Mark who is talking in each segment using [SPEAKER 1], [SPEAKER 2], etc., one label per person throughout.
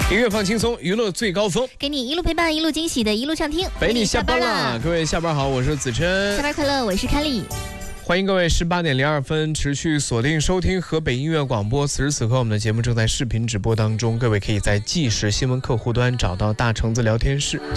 [SPEAKER 1] 音乐放轻松，娱乐最高峰，
[SPEAKER 2] 给你一路陪伴，一路惊喜的一路畅听。
[SPEAKER 1] 陪你下班啦！各位下班好，我是子琛。
[SPEAKER 2] 下班快乐，我是凯丽。
[SPEAKER 1] 欢迎各位18:02持续锁定收听河北音乐广播。此时此刻，我们的节目正在视频直播当中，各位可以在即时新闻客户端找到大橙子聊天室。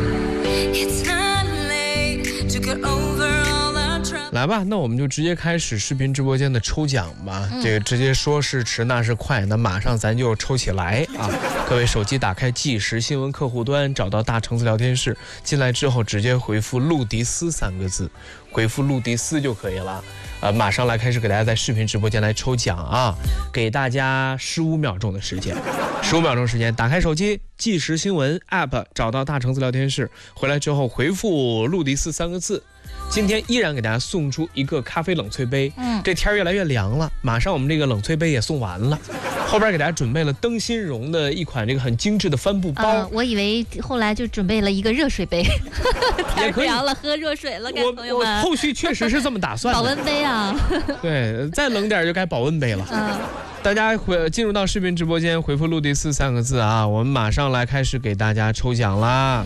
[SPEAKER 1] 来吧，那我们就直接开始视频直播间的抽奖吧。这个直接说是迟那是快，那马上咱就抽起来啊！各位手机打开即时新闻客户端，找到大橙子聊天室，进来之后直接回复路迪斯3个字，回复路迪斯就可以了。马上来开始给大家在视频直播间来抽奖啊！给大家15秒钟的时间，15秒钟时间，打开手机即时新闻 app， 找到大橙子聊天室，回来之后回复路迪斯3个字。今天依然给大家送出一个咖啡冷萃杯，这天越来越凉了，马上我们这个冷萃杯也送完了，后边给大家准备了灯芯绒的一款这个很精致的帆布包。
[SPEAKER 2] 我以为后来就准备了一个热水杯，太凉了，喝热水了，朋友们。
[SPEAKER 1] 我后续确实是这么打算的。
[SPEAKER 2] 保温杯啊，
[SPEAKER 1] 对，再冷点就该保温杯了。大家进入到视频直播间，回复路迪斯3个字啊，我们马上来开始给大家抽奖啦。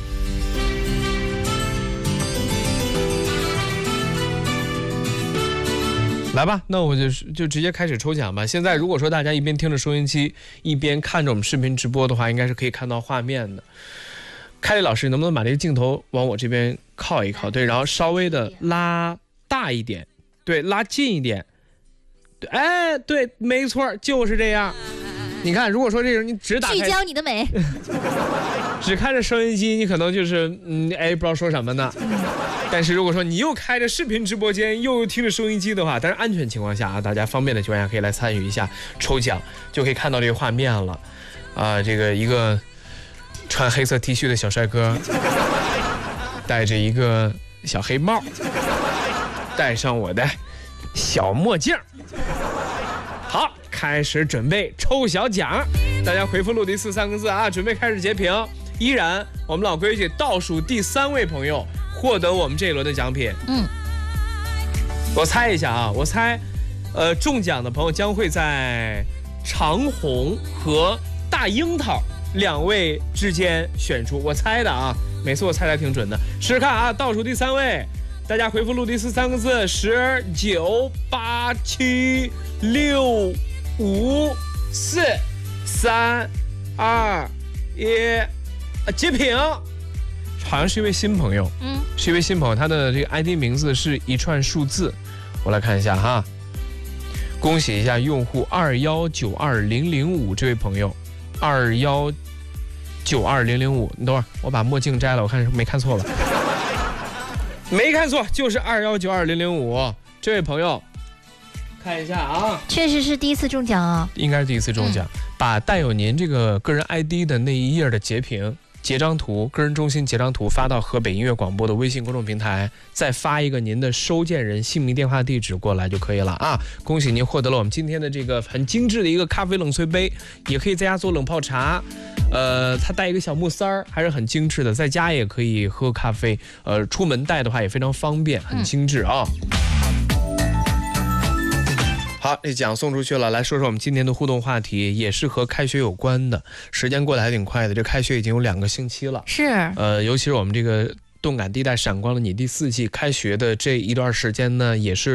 [SPEAKER 1] 来吧，那我就直接开始抽奖吧。现在如果说大家一边听着收音机，一边看着我们视频直播的话，应该是可以看到画面的。凯丽老师，能不能把这个镜头往我这边靠一靠？对，然后稍微的拉大一点，对，拉近一点。对，哎，对，没错，就是这样。你看，如果说这个你只打开，
[SPEAKER 2] 聚焦你的美，
[SPEAKER 1] 只看着收音机，你可能就是不知道说什么呢。但是如果说你又开着视频直播间，又听着收音机的话，但是安全情况下啊，大家方便的情况下可以来参与一下抽奖，就可以看到这个画面了。这个一个穿黑色 T 恤的小帅哥，戴着一个小黑帽，戴上我的小墨镜。好，开始准备抽小奖，大家回复路迪斯3个字啊，准备开始截屏。依然我们老规矩，倒数第3位朋友获得我们这一轮的奖品。我猜一下啊，我猜中奖的朋友将会在长虹和大樱桃2位之间选出，我猜的啊，每次我猜的还挺准的。试试看啊，倒数第3位，大家回复路迪斯3个字，10、9、8、7、6、5、4、3、2、1，截屏。好像是一位新朋友，是一位新朋友，他的这个 ID 名字是一串数字，我来看一下哈。恭喜一下用户2192005这位朋友，2192005，你等会儿我把墨镜摘了，我看没看错吧？没看错，就是2192005这位朋友，看一下啊，
[SPEAKER 2] 确实是第一次中奖啊，
[SPEAKER 1] 应该是第一次中奖。把带有您这个个人 ID 的那一页的截屏。截张图，个人中心截张图发到河北音乐广播的微信公众平台，再发一个您的收件人姓名、电话、地址过来就可以了啊！恭喜您获得了我们今天的这个很精致的一个咖啡冷萃杯，也可以在家做冷泡茶。它带一个小木塞儿，还是很精致的，在家也可以喝咖啡。出门带的话也非常方便，很精致啊。好，这奖送出去了。来说说我们今天的互动话题，也是和开学有关的。时间过得还挺快的，这开学已经有2个星期了。
[SPEAKER 2] 是，
[SPEAKER 1] 尤其是我们这个动感地带闪光了你第4季开学的这一段时间呢，也是